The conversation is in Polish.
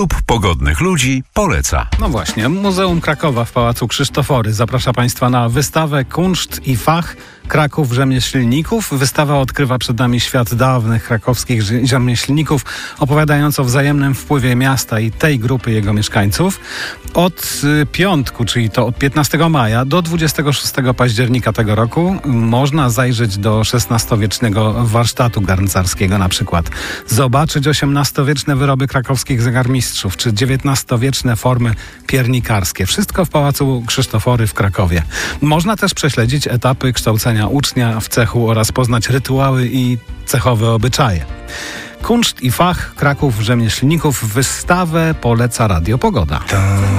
Klub Pogodnych Ludzi poleca. No właśnie, Muzeum Krakowa w Pałacu Krzysztofory zaprasza Państwa na wystawę Kunszt i Fach Kraków Rzemieślników. Wystawa odkrywa przed nami świat dawnych krakowskich rzemieślników, opowiadając o wzajemnym wpływie miasta i tej grupy jego mieszkańców. Od piątku, czyli to od 15 maja do 26 października tego roku można zajrzeć do XVI-wiecznego warsztatu garncarskiego na przykład. Zobaczyć XVIII-wieczne wyroby krakowskich zegarmistrzów, czy XIX-wieczne formy piernikarskie. Wszystko w Pałacu Krzysztofory w Krakowie. Można też prześledzić etapy kształcenia ucznia w cechu oraz poznać rytuały i cechowe obyczaje. Kunszt i Fach Kraków Rzemieślników. Wystawę poleca Radio Pogoda.